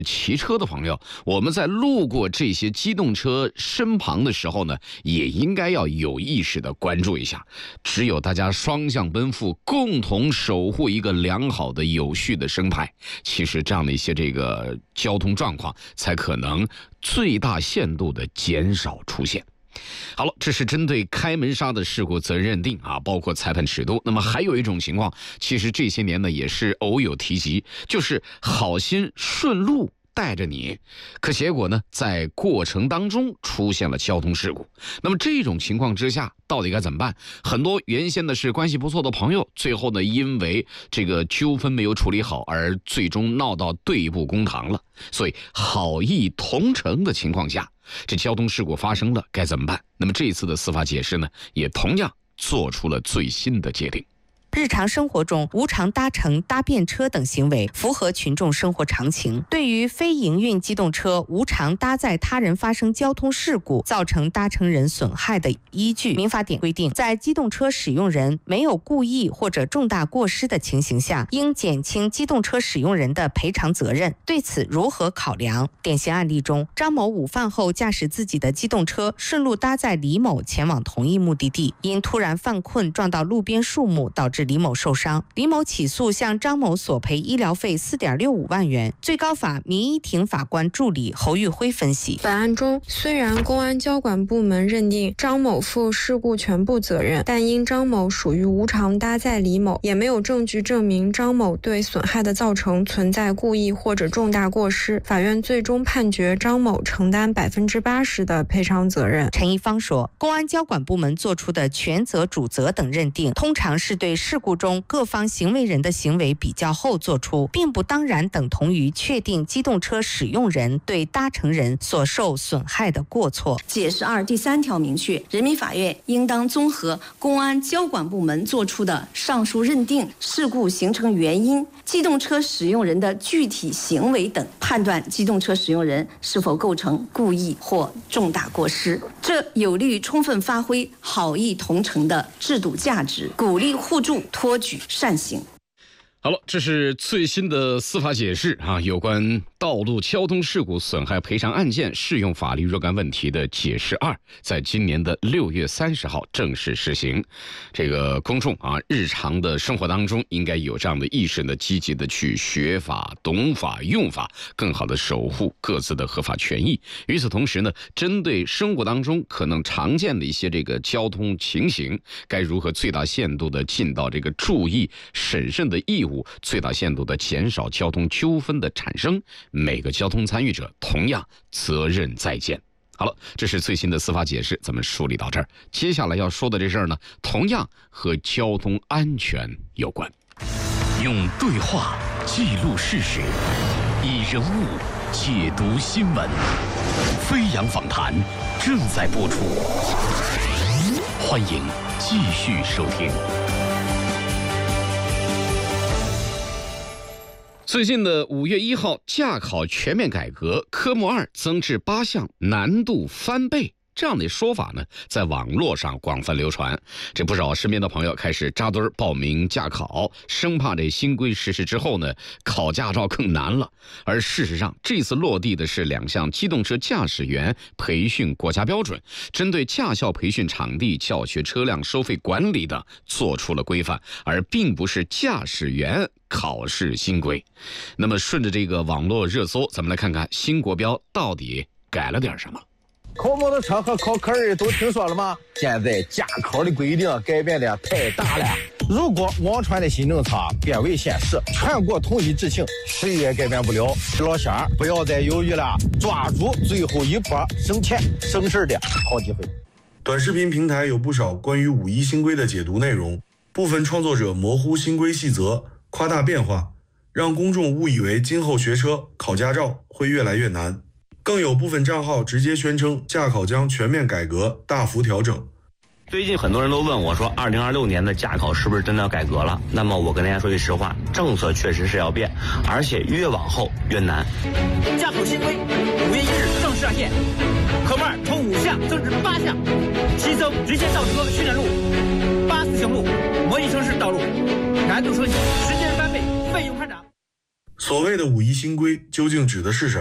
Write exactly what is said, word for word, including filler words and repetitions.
骑车的朋友，我们在路过这些机动车身旁的时候呢，也应该要有意识的关注一下。只有大家双向奔赴，共同守护一个良好的有序的生态，其实这样的一些这个交通状况才可能最大限度的减少出现。好了，这是针对开门刹的事故责任认定啊，包括裁判尺度。那么还有一种情况，其实这些年呢也是偶有提及，就是好心顺路带着你，可结果呢在过程当中出现了交通事故。那么这种情况之下到底该怎么办？很多原先的是关系不错的朋友，最后呢因为这个纠纷没有处理好，而最终闹到对簿公堂了。所以好意同城的情况下，这交通事故发生了该怎么办？那么这一次的司法解释呢，也同样做出了最新的界定。 日常生活中无偿搭乘搭便车等行为符合群众生活常情。对于非营运机动车无偿搭载他人发生交通事故造成搭乘人损害的依据，民法典规定，在机动车使用人没有故意或者重大过失的情形下，应减轻机动车使用人的赔偿责任。对此如何考量？典型案例中，张某午饭后驾驶自己的机动车顺路搭载李某前往同一目的地，因突然犯困撞到路边树木，导致李某受伤。李某起诉向张某索赔医疗费 四点六五万元。最高法民一庭法官助理侯玉辉分析， 本案中虽然公安交管部门认定张某负事故全部责任，但因张某属于无偿搭载李某，也没有证据证明张某对损害的造成存在故意或者重大过失，法院最终判决张某承担百分之八十的赔偿责任。 陈一方说，公安交管部门作出的权责、主责等认定，通常是对事故中各方行为人的行为比较后作出，并不当然等同于确定机动车使用人对搭乘人所受损害的过错。 解释二第三条明确，人民法院应当综合公安交管部门作出的上述认定、事故形成原因、机动车使用人的具体行为等，判断机动车使用人是否构成故意或重大过失。这有利于充分发挥好意同城的制度价值，鼓励互助，托举善行。 好了，这是最新的司法解释啊，有关道路交通事故损害赔偿案件适用法律若干问题的解释二，在今年的六月三十号正式实行。这个公众啊，日常的生活当中应该有这样的意识呢，积极的去学法、懂法、用法，更好的守护各自的合法权益。与此同时呢，针对生活当中可能常见的一些这个交通情形，该如何最大限度的尽到这个注意、审慎的义务，最大限度的减少交通纠纷的产生，每个交通参与者同样责任在肩。好了，这是最新的司法解释，咱们梳理到这儿。接下来要说的这事儿呢，同样和交通安全有关。 用对话记录事实，以人物解读新闻。飞扬访谈正在播出，欢迎继续收听。 最近的五月一号，驾考全面改革，科目二增至八项，难度翻倍。这样的说法呢，在网络上广泛流传，这不少身边的朋友开始扎堆报名驾考，生怕这新规实施之后呢，考驾照更难了。而事实上，这次落地的是两项机动车驾驶员培训国家标准，针对驾校培训场地、教学车辆收费管理等做出了规范，而并不是驾驶员考试新规。那么顺着这个网络热搜，咱们来看看新国标到底改了点什么。 考摩托车和考科二都听说了吗？现在驾考的规定改变的太大了。如果网传的新政策变为现实，全国统一执行，谁也改变不了。老乡儿不要再犹豫了，抓住最后一波省钱省事的好机会。 短视频平台有不少关于五一新规的解读内容，部分创作者模糊新规细则，夸大变化，让公众误以为今后学车考驾照会越来越难。更有部分账号直接宣称驾考将全面改革、大幅调整。 最近很多人都问我说，二零二六年的驾考是不是真的要改革了？那么我跟大家说句实话，政策确实是要变，而且越往后越难。 驾考新规五月一日正式上线，科目二从五项增至八项，新增直线倒车训练路、八四行路、模拟城市道路，难度升级，时间翻倍，费用看涨。 所谓的五一新规究竟指的是什么？